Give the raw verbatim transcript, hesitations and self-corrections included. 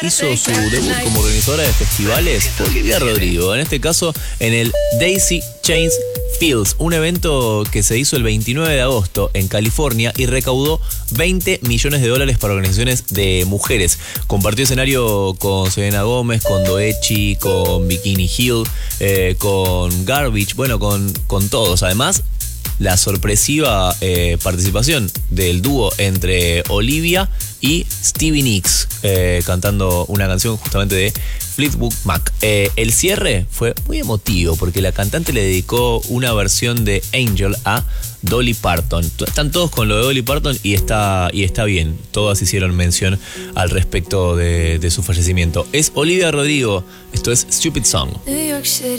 hizo su debut como organizadora de festivales Olivia Rodrigo, en este caso en el Daisy Chains Fields, un evento que se hizo el veintinueve de agosto en California y recaudó veinte millones de dólares para organizaciones de mujeres. Compartió escenario con Selena Gómez, con Doechii, con Bikini Hill, eh, con Garbage, bueno, con, con todos. Además, la sorpresiva eh, participación del dúo entre Olivia y Stevie Nicks, eh, cantando una canción justamente de Fleetwood Mac. Eh, el cierre fue muy emotivo porque la cantante le dedicó una versión de Angel a Dolly Parton. Están todos con lo de Dolly Parton y está, y está bien. Todas hicieron mención al respecto de, de su fallecimiento. Es Olivia Rodrigo. Esto es Stupid Song. New York City.